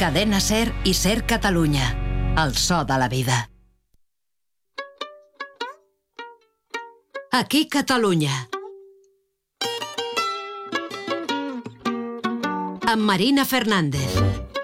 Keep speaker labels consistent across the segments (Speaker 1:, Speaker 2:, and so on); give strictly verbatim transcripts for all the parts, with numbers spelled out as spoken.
Speaker 1: Cadena Ser i Ser Catalunya. El so de la vida. Aquí Catalunya. Amb Marina Fernández.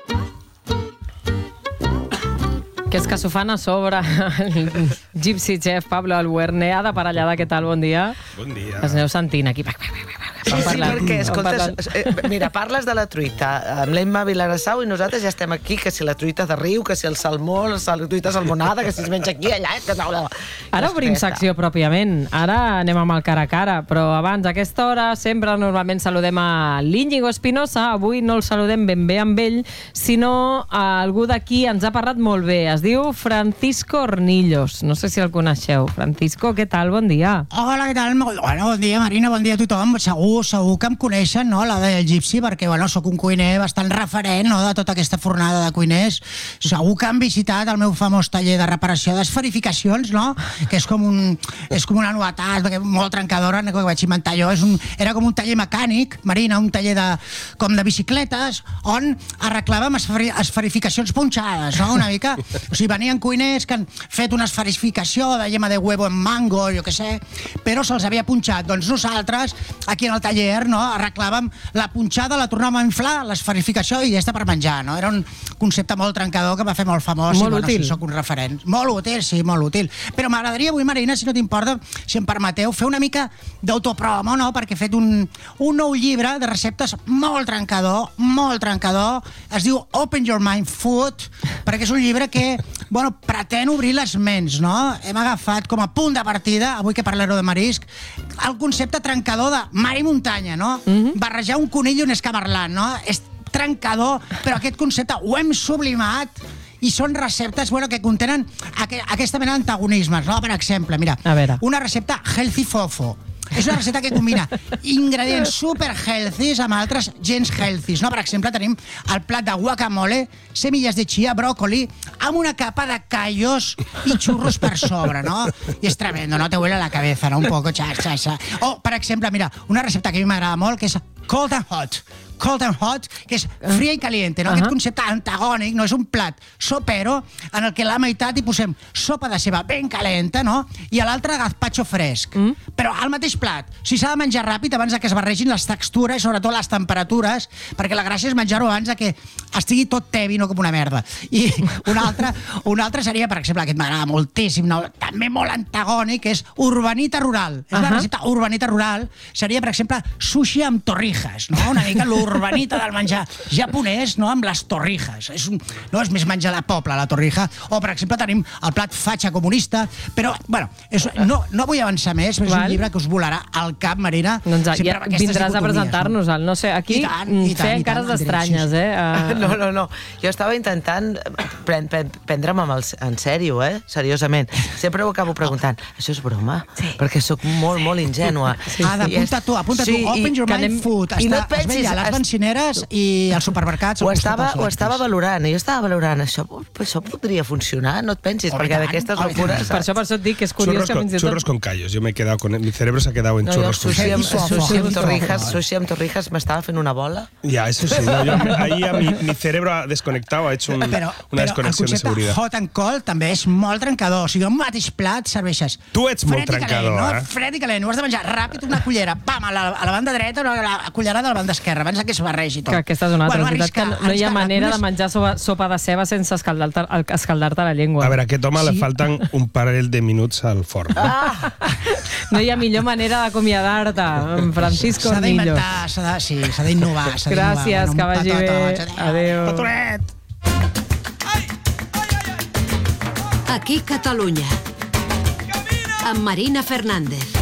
Speaker 2: Que és que s'ho fan a sobre el Gypsy Chef Pablo Albuerne, d'aparellada, què tal? Bon dia.
Speaker 3: Bon dia.
Speaker 2: Es aneu sentint aquí.
Speaker 4: Sí, sí, perquè, escoltes, eh, mira, parles de la truita amb l'Emma Vilarassau i nosaltres ja estem aquí, que si la truita de riu, que si el salmó, la truita salmonada, que si es menja aquí, allà... Que...
Speaker 2: Ara obrim secció pròpiament, ara anem amb el cara a cara, però abans, a aquesta hora, sempre normalment saludem a l'Íñigo Espinosa, avui no el saludem ben bé amb ell, sinó a algú d'aquí ens ha parlat molt bé, es diu Francisco Hornillos, no sé si el coneixeu. Francisco, què tal? Bon dia.
Speaker 5: Hola, què tal? Bueno, bon dia, Marina, bon dia a tothom. Segur, segur que em coneixen, no?, la del Gypsy, perquè, bueno, sóc un cuiner bastant referent, no?, de tota aquesta fornada de cuiners. Segur que han visitat el meu famós taller de reparació d'esferificacions, no?, que és com un és com una novetat, molt trencadora, que vaig inventar jo. És un, era com un taller mecànic, Marina, un taller de, com de bicicletes, on arreglàvem esferi, esferificacions punxades, no?, una mica. O sigui, venien cuiners que han fet una esferificació de llema de huevo en mango, jo què sé, però se'ls havia punxat. Doncs nosaltres, aquí en el taller, no, arreglàvem la punxada, la tornàvem a inflar, l'esferificació i ja està per menjar, no? Era un concepte molt trencador que va fer molt famós.
Speaker 2: Molt
Speaker 5: i, bueno,
Speaker 2: útil.
Speaker 5: Sí, soc un referent. Molt útil, sí, molt útil. Però m'agradaria avui, Marina, si no t'importa, si em permeteu, fer una mica d'autopromo, no?, perquè he fet un, un nou llibre de receptes molt trencador, molt trencador. Es diu Open Your Mind Food, perquè és un llibre que, bueno, pretén obrir les ments, no? Hem agafat com a punt de partida, avui que parlaré de marisc, el concepte trencador de mar i muntanya, no? Mm-hmm. Barrejar un conill i un escamarlant, no? És trencador, però aquest concepte ho hem sublimat i són receptes, bueno, que contenen aqu aquesta mena d'antagonismes, no? Per exemple, mira, una recepta healthy fofo. És una recepta que combina ingredients super healthys amb altres gens healthys, no? Per exemple, tenim el plat de guacamole, semilles de chia, bròcoli, amb una capa de callos i xurros per sobre, no? I és tremendo, no? Te huele la cabeza, no? Un poco, xa, xa, xa. O, per exemple, mira, una recepta que a mi m'agrada molt, que és cold and hot. Cold and hot, que és fria i caliente, no? Uh -huh. Aquest concepte antagònic, no? És un plat sopero en el que a la meitat hi posem sopa de ceba ben calenta, no? I a l'altre gazpacho fresc. Mm. Però al mateix plat. O sigui, s'ha de menjar ràpid abans que es barregin les textures i sobretot les temperatures, perquè la gràcia és menjar-ho abans que estigui tot tebi, no com una merda. I un altre, un altre seria, per exemple, aquest m'agrada moltíssim, no? També molt antagònic, és urbanita rural. És uh -huh. una recepta urbanita rural. Seria, per exemple, sushi amb torrijas, no? Una mica l'urbanita del menjar japonès, no?, amb les torrijas. És, un, no, és més menjar de poble, la torrija. O, per exemple, tenim el plat fatxa comunista. Però, bueno, és, no, no vull avançar més, però és Val. un llibre que us volarà al cap, Marina.
Speaker 2: Doncs ja vindràs a presentar-nos-el. No sé, aquí feien cares estranyes, eh?
Speaker 4: Uh... No, no, no. Jo estava intentant pren, pren, prendre'm el, en sèrio, eh? Seriosament. Sempre ho acabo preguntant. Això és broma? Sí. Perquè sóc molt, molt ingènua.
Speaker 5: Sí, ah, apunta tu, apunta tu. Sí, Open Your Mind anem... Food. Està, I no et pensis... Es veia benzineres i els supermercats.
Speaker 4: Ho estava, ho estava valorant, i jo estava valorant això, això podria funcionar, no et pensis, oh, perquè d'aquestes locures...
Speaker 2: Per això, per això et dic que és curiós
Speaker 3: churros que fins i tot... Churros con callos, yo me he quedado con... Mi cerebro se ha quedado en no, churros con callos.
Speaker 4: Sushi amb torrijas, sushi amb torrijas, m'estava fent una bola.
Speaker 3: Ya, eso sí, no, yo, ahí a mi, mi cerebro ha desconectado, ha hecho un,
Speaker 5: però,
Speaker 3: una
Speaker 5: però
Speaker 3: desconexión de seguridad.
Speaker 5: Hot and cold també és molt trencador, o sigui, un mateix plat serveixes...
Speaker 3: Tu ets molt trencador,
Speaker 5: calent,
Speaker 3: eh?
Speaker 5: No? Fred i calent, ho has de menjar ràpid, una cullera, pam, a la, a la banda dreta, una, la cullerada a la banda esquerra, abans que es barregi tot.
Speaker 2: Que aquesta és una altra, bueno, veritat, que no hi ha manera de menjar sopa, sopa de ceba sense escaldar-te escaldar la llengua.
Speaker 3: A veure, a aquest home sí? li falten un parell de minuts al forn. Ah!
Speaker 2: No hi ha millor manera d'acomiadar-te, Francisco Hornillos.
Speaker 5: S'ha d'inventar, sí, s'ha d'innovar.
Speaker 2: Gràcies, bueno, que vagi bé. Adéu.
Speaker 5: Petonet.
Speaker 1: Aquí Catalunya. Amb Marina Fernández.